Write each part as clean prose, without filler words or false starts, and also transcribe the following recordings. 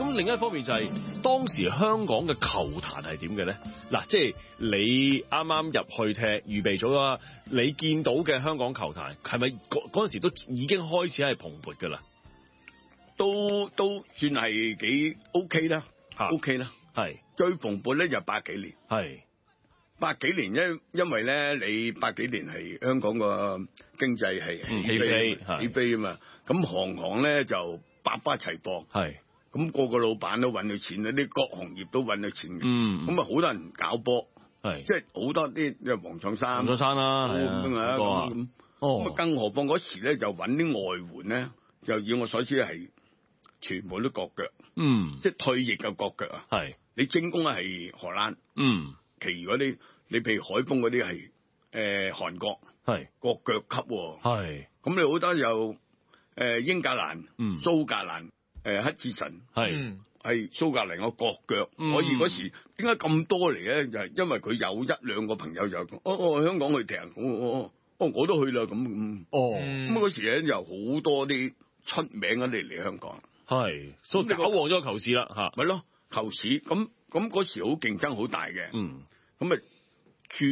咁另一方面就係當時香港嘅球壇係點嘅咧？嗱，即係你啱啱入去踢預備組啦，你見到嘅香港球壇係咪嗰陣時都已經開始係蓬勃㗎啦？ 都算係幾 OK 啦，OK 啦， 係最蓬勃咧就80幾年， 係 80幾年因為咧你80幾年係香港個經濟係起飛啊嘛，咁行咧就百花齊放，係咁個老闆都揾到錢啦，啲各行業都揾到錢嘅，咁啊好多人搞波，係即係好多啲黃創山啦，咁啊更何況嗰時咧就揾啲外援咧，就以我所知係全部都國腳，即係退役嘅國腳啊，係你精工係荷蘭，其餘嗰啲你譬如海豐嗰啲係韓國，係國腳級，係咁你好多有英格蘭、蘇格蘭、黑志臣，係蘇格蘭個國腳，所以嗰時點解咁多嚟咧？就係因為佢有一兩個朋友就講，香港去踢，我都去啦咁，咁嗰時咧有好多啲出名嘅嚟香港。係，所以搞旺咗個球市啦，嚇，咪咯，球市咁嗰時好競爭好大嘅，咁啊處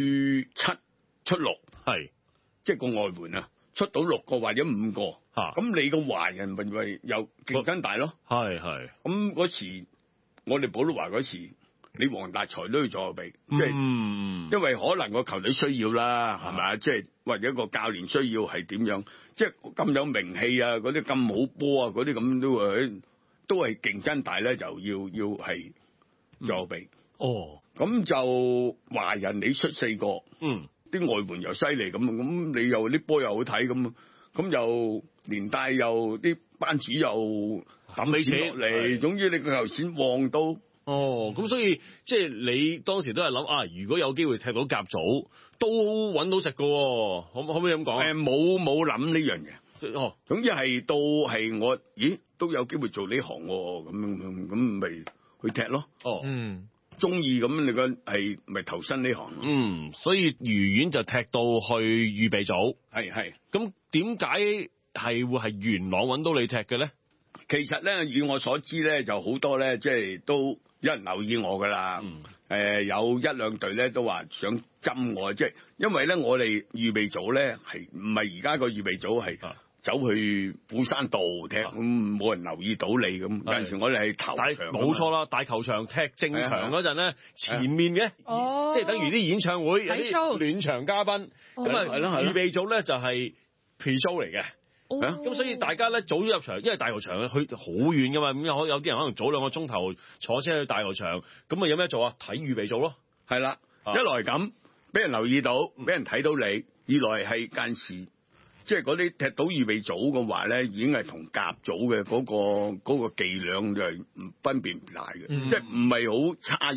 7出6，係，即係個外援啊，出到6個或者5個，嚇，咁你個華人咪又競爭大咯，係，咁嗰時我哋寶路華嗰時，你黃達財都要助備，即係，因為可能個球隊需要啦，係咪啊？即係或者個教練需要係點樣？即係咁有名氣啊，嗰啲咁好波啊，嗰啲咁都係競爭大咧，就要係助備。咁就華人你出4個，啲外援又犀利咁你又啲波又好睇咁又連帶又啲班主又抌起錢落嚟，總之你個球錢旺到。咁所以即係你當時都係諗啊，如果有機會踢到甲組，都揾到食噶，可唔可以咁講？冇諗呢樣嘢。總之係到係我，都有機會做呢行，咁咪去踢咯。中意咁你個係咪投身呢行？所以愉園就踢到去預備組。係。咁點解係會係元朗揾到你踢嘅咧？其實咧，以我所知咧，就好多咧，即係都有人留意我噶啦。有1兩隊咧都話想針我，即係因為咧我哋預備組咧係唔係而家個預備組係走去虎山道踢，咁冇人留意到你咁。有陣時我哋係球場，冇錯啦，大球場踢正場嗰陣咧，前面嘅，即係等於啲演唱會有啲暖場嘉賓，咁啊預備組咧就係 pre-show 嚟嘅。咁所以大家咧早咗入場，因為大球場去好遠噶嘛，咁有啲人可能早2個鐘頭坐車去大球場，咁啊有咩做啊？睇預備組咯，係啦，一來咁俾人留意到，俾人睇到你；二來係間時，即係嗰啲踢到預備組嘅話咧，已經係同甲組嘅嗰個伎倆就係分別唔大嘅，即係唔係好差。